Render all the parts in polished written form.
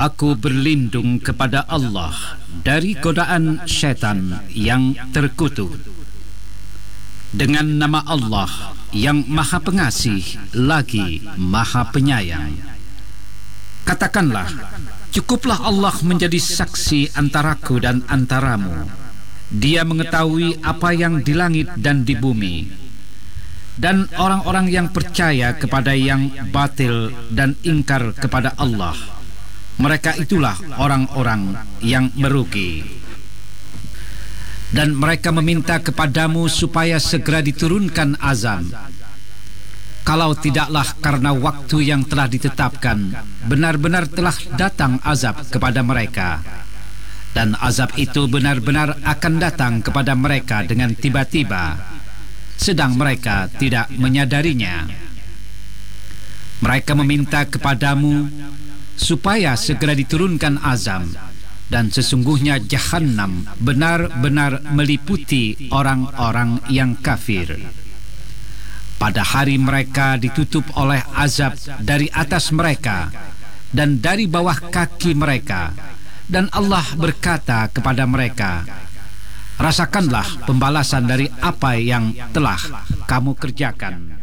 Aku berlindung kepada Allah dari godaan syaitan yang terkutuk. Dengan nama Allah yang Maha Pengasih lagi Maha Penyayang. Katakanlah, cukuplah Allah menjadi saksi antaraku dan antaramu. Dia mengetahui apa yang di langit dan di bumi. Dan orang-orang yang percaya kepada yang batil dan ingkar kepada Allah, mereka itulah orang-orang yang merugi. Dan mereka meminta kepadamu supaya segera diturunkan azab. Kalau tidaklah karena waktu yang telah ditetapkan, benar-benar telah datang azab kepada mereka. Dan azab itu benar-benar akan datang kepada mereka dengan tiba-tiba, sedang mereka tidak menyadarinya. Mereka meminta kepadamu supaya segera diturunkan azab, dan sesungguhnya Jahannam benar-benar meliputi orang-orang yang kafir. Pada hari mereka ditutup oleh azab dari atas mereka dan dari bawah kaki mereka, dan Allah berkata kepada mereka, rasakanlah pembalasan dari apa yang telah kamu kerjakan.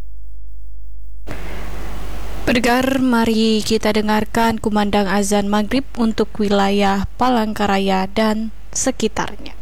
Pendengar, mari kita dengarkan kumandang azan maghrib untuk wilayah Palangkaraya dan sekitarnya.